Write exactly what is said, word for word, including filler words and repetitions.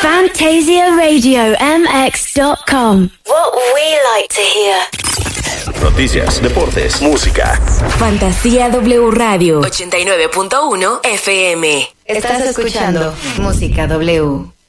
Fantasia Radio M X dot com. What we like to hear. Noticias, deportes, música. Fantasía W Radio ochenta y nueve punto uno F M. Estás escuchando Música W.